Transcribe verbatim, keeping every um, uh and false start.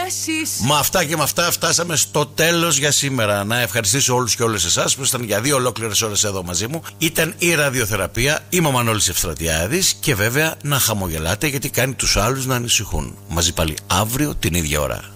εσείς. Με αυτά και με αυτά φτάσαμε στο τέλος για σήμερα. Να ευχαριστήσω όλους και όλες εσάς που ήσταν για δύο ολόκληρες ώρες εδώ μαζί μου. Ήταν η ραδιοθεραπεία. Είμαι ο Μανώλης Ευστρατιάδης και βέβαια να χαμογελάτε γιατί κάνει τους άλλους να ανησυχούν. Μαζί πάλι αύριο την ίδια ώρα.